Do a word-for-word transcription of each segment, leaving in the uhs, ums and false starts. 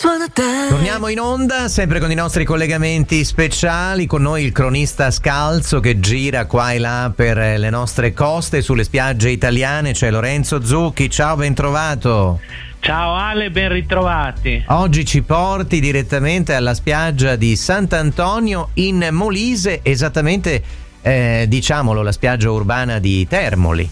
Torniamo in onda sempre con i nostri collegamenti speciali, con noi il cronista scalzo che gira qua e là per le nostre coste, sulle spiagge italiane. C'è Lorenzo Zucchi. Ciao, ben trovato. Ciao Ale, ben ritrovati. Oggi ci porti direttamente alla spiaggia di Sant'Antonio in Molise, esattamente eh, diciamolo, la spiaggia urbana di Termoli.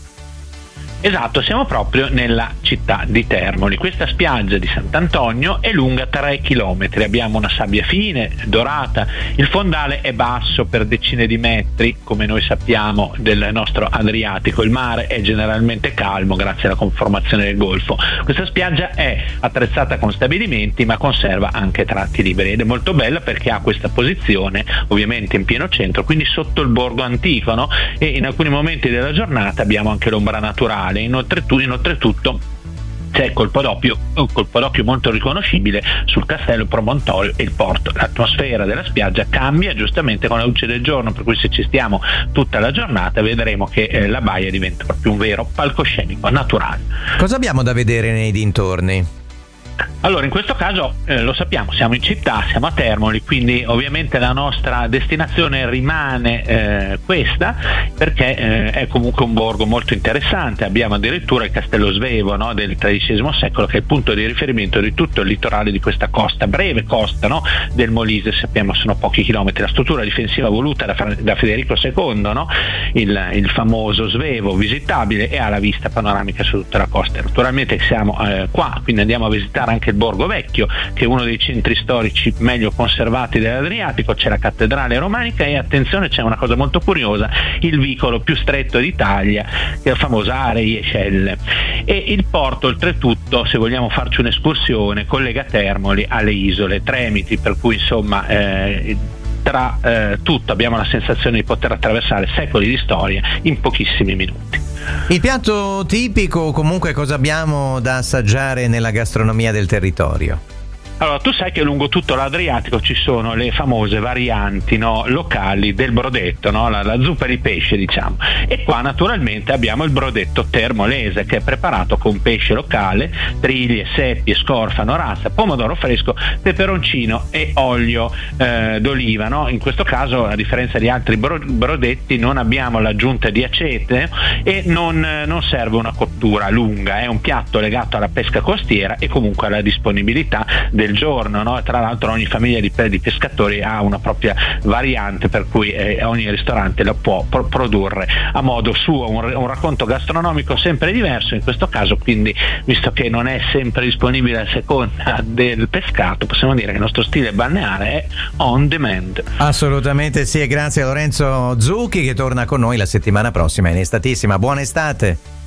Esatto, siamo proprio nella città di Termoli. Questa spiaggia di Sant'Antonio è lunga tre chilometri, abbiamo una sabbia fine, dorata, il fondale è basso per decine di metri, come noi sappiamo del nostro Adriatico, il mare è generalmente calmo grazie alla conformazione del golfo. Questa spiaggia è attrezzata con stabilimenti ma conserva anche tratti liberi ed è molto bella perché ha questa posizione ovviamente in pieno centro, quindi sotto il borgo antico, no? E in alcuni momenti della giornata abbiamo anche l'ombra naturale. Inoltre, inoltretutto c'è il colpo d'occhio, un colpo d'occhio molto riconoscibile sul castello promontorio e il porto. L'atmosfera della spiaggia cambia giustamente con la luce del giorno, per cui se ci stiamo tutta la giornata vedremo che eh, la baia diventa proprio un vero palcoscenico naturale. Cosa abbiamo da vedere nei dintorni? Allora, in questo caso eh, lo sappiamo, siamo in città, siamo a Termoli, quindi ovviamente la nostra destinazione rimane eh, questa, perché eh, è comunque un borgo molto interessante. Abbiamo addirittura il Castello Svevo, no, del tredicesimo secolo, che è il punto di riferimento di tutto il litorale di questa costa, breve costa, no, del Molise. Sappiamo sono pochi chilometri. La struttura difensiva voluta da, da Federico secondo, no, il, il famoso Svevo, visitabile e ha la vista panoramica su tutta la costa. Naturalmente siamo eh, qua, quindi andiamo a visitare anche il Borgo Vecchio, che è uno dei centri storici meglio conservati dell'Adriatico. C'è la cattedrale romanica e attenzione, c'è una cosa molto curiosa, il vicolo più stretto d'Italia, che è la famosa Arei Scelle, e il porto oltretutto, se vogliamo farci un'escursione, collega Termoli alle isole Tremiti, per cui insomma eh, tra eh, tutto abbiamo la sensazione di poter attraversare secoli di storia in pochissimi minuti. Il piatto tipico, comunque, cosa abbiamo da assaggiare nella gastronomia del territorio? Allora, tu sai che lungo tutto l'Adriatico ci sono le famose varianti, no, locali del brodetto, no? la, la zuppa di pesce, diciamo. E qua naturalmente abbiamo il brodetto termolese, che è preparato con pesce locale, triglie, seppie, scorfano, rassa, pomodoro fresco, peperoncino e olio eh, d'oliva, no? In questo caso, a differenza di altri bro- brodetti, non abbiamo l'aggiunta di acete e non, non serve una cottura lunga. È un piatto legato alla pesca costiera e comunque alla disponibilità del giorno, no? Tra l'altro ogni famiglia di, di pescatori ha una propria variante, per cui eh, ogni ristorante la può pro- produrre a modo suo, un, un racconto gastronomico sempre diverso in questo caso. Quindi, visto che non è sempre disponibile a seconda del pescato, possiamo dire che il nostro stile balneare è on demand. Assolutamente sì, e grazie a Lorenzo Zucchi, che torna con noi la settimana prossima in Estatissima. Buona estate.